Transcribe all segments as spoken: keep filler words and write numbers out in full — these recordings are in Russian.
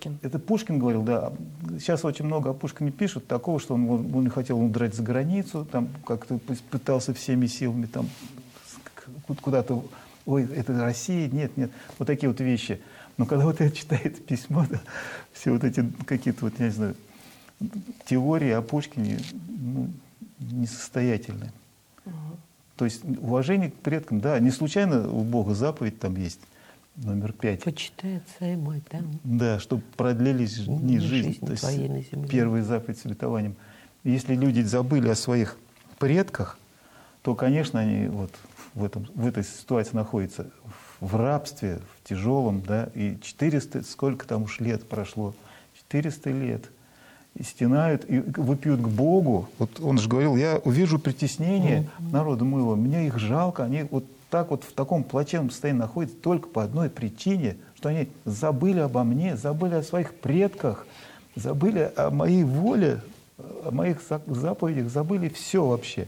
Пушкин. Это Пушкин говорил, да. Сейчас очень много о Пушкине пишут, такого, что он, он не хотел удрать за границу, там как-то пытался всеми силами там куда-то, ой, это Россия, нет, нет, вот такие вот вещи. Но когда вот я читаю это письмо, да, все вот эти какие-то, вот, я не знаю, теории о Пушкине, ну, несостоятельны. Угу. То есть уважение к предкам, да, не случайно у Бога заповедь там есть, номер пять. Почитай отца и мать, да? Да, чтобы продлились дни жизни. То есть первая заповедь с обетованием. Если люди забыли о своих предках, то, конечно, они вот в, этом, в этой ситуации находятся в рабстве, в тяжелом, да, и четыреста, сколько там уж лет прошло, четыреста лет, и стенают, и вопиют к Богу. Вот он же говорил, я увижу притеснение mm-hmm. народа моего, мне их жалко, они вот так вот в таком плачевном состоянии находятся только по одной причине, что они забыли обо мне, забыли о своих предках, забыли о моей воле, о моих заповедях, забыли все вообще.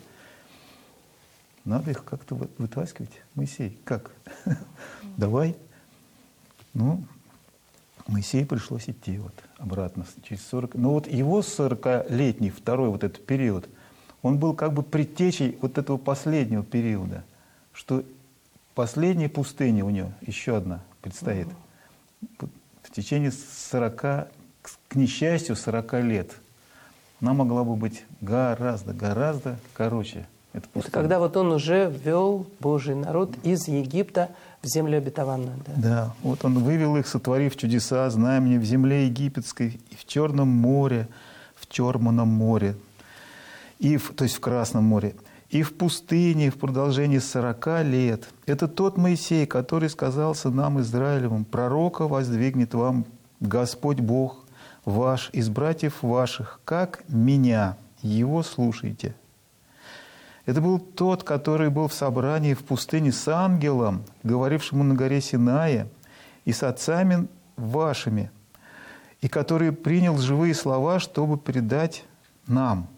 Надо их как-то вытаскивать. Моисей, как? Давай. Ну, Моисею пришлось идти вот обратно через сорок. Но вот его сорокалетний, второй вот этот период, он был как бы предтечей вот этого последнего периода, что последняя пустыня у него, еще одна, предстоит. В течение сорока, к несчастью, сорока лет. Она могла бы быть гораздо, гораздо короче. Это, это когда вот он уже ввел Божий народ из Египта в землю обетованную. Да? Да, вот он вывел их, сотворив чудеса, знамения в земле египетской, и в Черном море, в Черном море, и в, то есть в Красном море, и в пустыне в продолжении сорока лет. Это тот Моисей, который сказал сынам Израилевым: пророка воздвигнет вам Господь Бог ваш из братьев ваших, как меня, его слушайте. Это был тот, который был в собрании в пустыне с ангелом, говорившему на горе Синая, и с отцами вашими, и который принял живые слова, чтобы передать нам.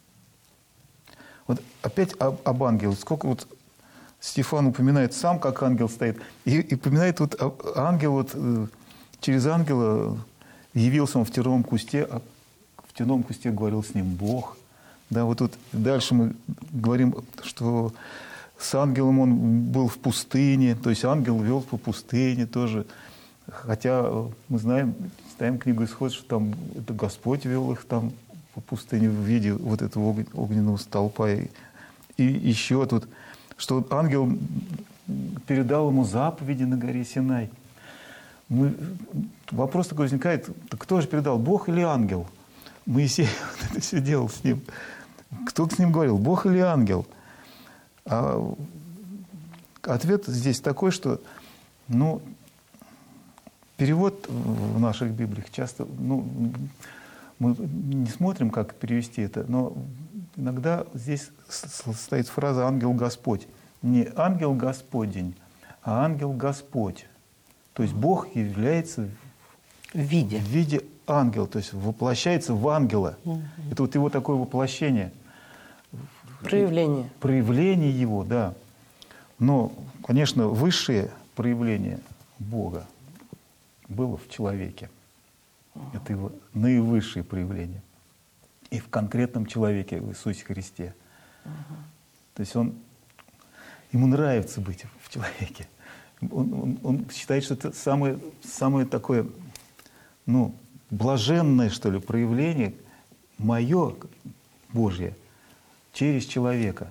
Вот опять об, об ангеле. Сколько вот Стефан упоминает сам, как ангел стоит, и, и упоминает вот ангел, вот, через ангела явился он в терновом кусте, а в терновом кусте говорил с ним Бог. Да, вот тут дальше мы говорим, что с ангелом он был в пустыне, то есть ангел вел по пустыне тоже. Хотя мы знаем, читаем книгу Исход, что там это Господь вел их там по пустыне в виде вот этого огненного столпа. И, и еще тут, что ангел передал ему заповеди на горе Синай. Мы, вопрос такой возникает, кто же передал, Бог или ангел? Моисей вот это все делал с ним. Кто с ним говорил, Бог или ангел? А ответ здесь такой, что ну, перевод в наших Библиях часто, ну, мы не смотрим, как перевести это, но иногда здесь стоит фраза «ангел Господь». Не ангел Господень, а ангел Господь. То есть Бог является в виде, в виде ангела, то есть воплощается в ангела. Угу. Это вот его такое воплощение. Проявление. Проявление его, да. Но, конечно, высшее проявление Бога было в человеке. Угу. Это его наивысшее проявление. И в конкретном человеке, в Иисусе Христе. Угу. То есть он, ему нравится быть в человеке. Он, он, он считает, что это самое, самое такое, ну, блаженное, что ли, проявление мое, Божье, через человека.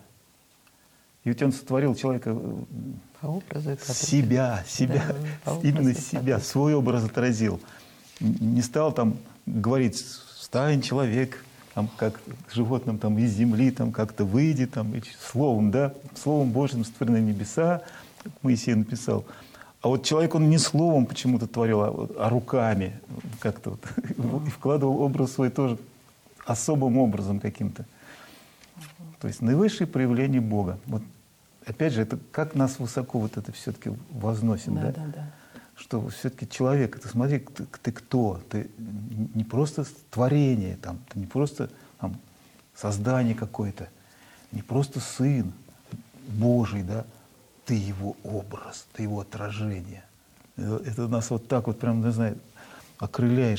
И ведь он сотворил человека по образу, себя, себя, да, именно себя, свой образ отразил. Не стал там говорить, стань человек, там, как животным там, из земли, там, как-то выйди, там, словом, да, словом Божьим сотворены небеса, как Моисей написал. А вот человек, он не словом почему-то творил, а, а руками как-то вот. И вкладывал образ свой тоже особым образом каким-то. То есть наивысшее проявление Бога. Вот опять же, это как нас высоко вот это все-таки возносит, да? Да, да, да. Что все-таки человек, это смотри, ты, ты кто? Ты не просто творение, там, ты не просто там, создание какое-то, не просто сын Божий, да? Ты его образ, ты его отражение. Это нас вот так вот прям, не знаю, окрыляет.